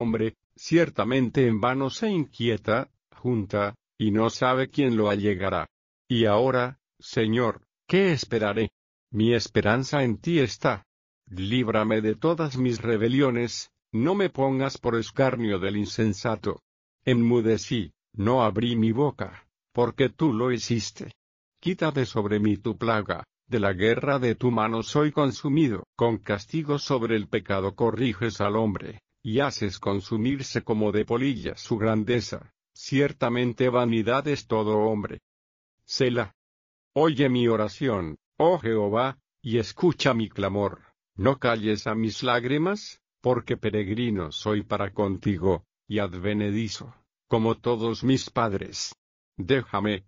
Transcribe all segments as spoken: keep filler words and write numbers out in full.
hombre, ciertamente en vano se inquieta, junta, y no sabe quién lo allegará. Y ahora, Señor, ¿qué esperaré? Mi esperanza en ti está. Líbrame de todas mis rebeliones, no me pongas por escarnio del insensato. Enmudecí, no abrí mi boca, porque tú lo hiciste. Quita de sobre mí tu plaga, de la guerra de tu mano soy consumido. Con castigo sobre el pecado corriges al hombre, y haces consumirse como de polilla su grandeza. Ciertamente vanidad es todo hombre. Selah. Oye mi oración, oh Jehová, y escucha mi clamor. No calles a mis lágrimas, porque peregrino soy para contigo, y advenedizo, como todos mis padres. Déjame.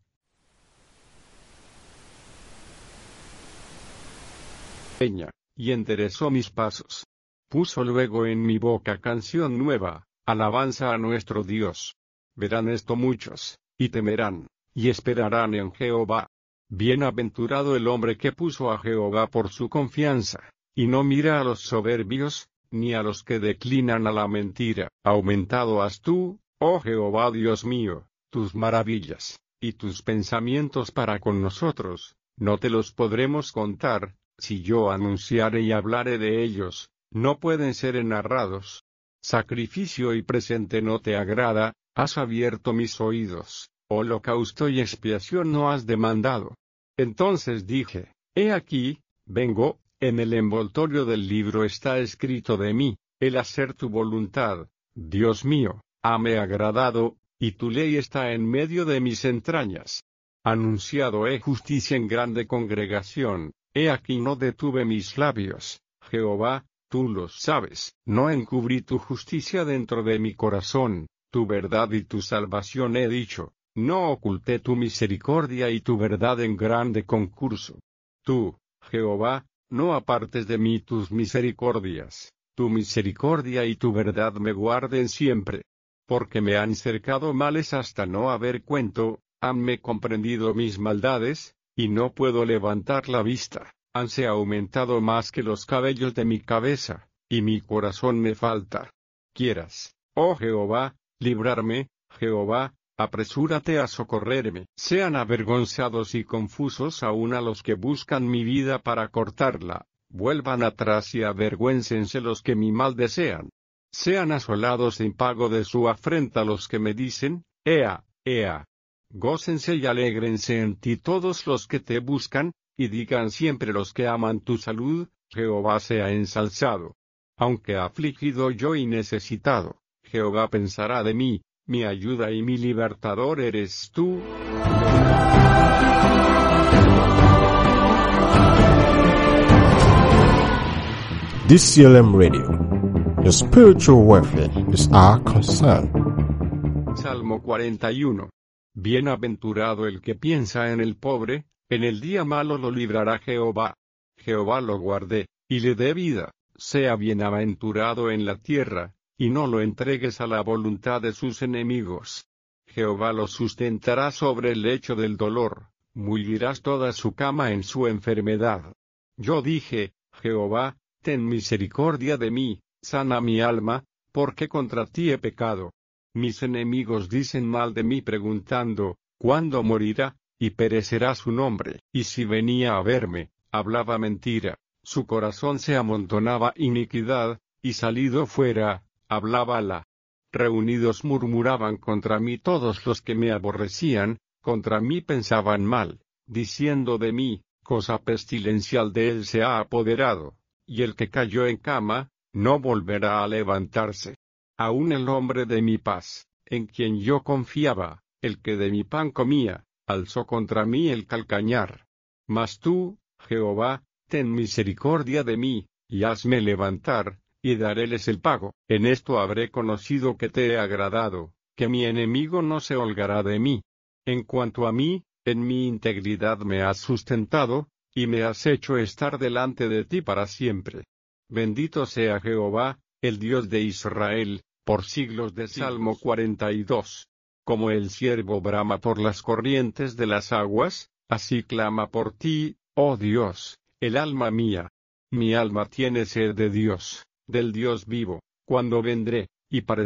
Peña, y enderezó mis pasos. Puso luego en mi boca canción nueva, alabanza a nuestro Dios. Verán esto muchos, y temerán, y esperarán en Jehová. Bienaventurado el hombre que puso a Jehová por su confianza, y no mira a los soberbios, ni a los que declinan a la mentira. Aumentado has tú, oh Jehová Dios mío, tus maravillas, y tus pensamientos para con nosotros, no te los podremos contar. Si yo anunciare y hablare de ellos, no pueden ser narrados. Sacrificio y presente no te agrada, has abierto mis oídos, holocausto y expiación no has demandado. Entonces dije, he aquí, vengo, en el envoltorio del libro está escrito de mí, el hacer tu voluntad, Dios mío, hame agradado, y tu ley está en medio de mis entrañas. Anunciado he justicia en grande congregación. He aquí no detuve mis labios, Jehová, tú lo sabes. No encubrí tu justicia dentro de mi corazón, tu verdad y tu salvación he dicho. No oculté tu misericordia y tu verdad en grande concurso. Tú, Jehová, no apartes de mí tus misericordias, tu misericordia y tu verdad me guarden siempre. Porque me han cercado males hasta no haber cuento, hanme comprendido mis maldades, y no puedo levantar la vista, hanse aumentado más que los cabellos de mi cabeza, y mi corazón me falta. Quieras, oh Jehová, librarme, Jehová, apresúrate a socorrerme. Sean avergonzados y confusos aún a los que buscan mi vida para cortarla, vuelvan atrás y avergüéncense los que mi mal desean. Sean asolados en pago de su afrenta los que me dicen, Ea, Ea. Gócense y alégrense en ti todos los que te buscan, y digan siempre los que aman tu salud, Jehová sea ensalzado. Aunque afligido yo y necesitado, Jehová pensará de mí, mi ayuda y mi libertador eres tú. D C L M Radio. Your spiritual welfare is our concern. Salmo cuarenta y uno. Bienaventurado el que piensa en el pobre, en el día malo lo librará Jehová. Jehová lo guarde, y le dé vida, sea bienaventurado en la tierra, y no lo entregues a la voluntad de sus enemigos. Jehová lo sustentará sobre el lecho del dolor, mullirás toda su cama en su enfermedad. Yo dije, Jehová, ten misericordia de mí, sana mi alma, porque contra ti he pecado. Mis enemigos dicen mal de mí preguntando, ¿cuándo morirá? Y perecerá su nombre. Y si venía a verme, hablaba mentira, su corazón se amontonaba iniquidad, y salido fuera, hablábala. Reunidos murmuraban contra mí todos los que me aborrecían, contra mí pensaban mal, diciendo de mí, cosa pestilencial de él se ha apoderado, y el que cayó en cama, no volverá a levantarse. Aun el hombre de mi paz, en quien yo confiaba, el que de mi pan comía, alzó contra mí el calcañar. Mas tú, Jehová, ten misericordia de mí, y hazme levantar, y daréles el pago. En esto habré conocido que te he agradado, que mi enemigo no se holgará de mí. En cuanto a mí, en mi integridad me has sustentado, y me has hecho estar delante de ti para siempre. Bendito sea Jehová, el Dios de Israel, por siglos de Salmo cuarenta y dos. Como el ciervo brama por las corrientes de las aguas, así clama por ti, oh Dios, el alma mía. Mi alma tiene sed de Dios, del Dios vivo. Cuando vendré, y para